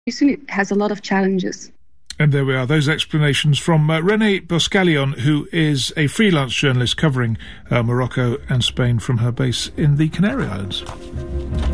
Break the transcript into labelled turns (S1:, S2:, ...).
S1: It has a lot of challenges.
S2: And there we are, those explanations from Renée Boscalion, who is a freelance journalist covering Morocco and Spain from her base in the Canary Islands.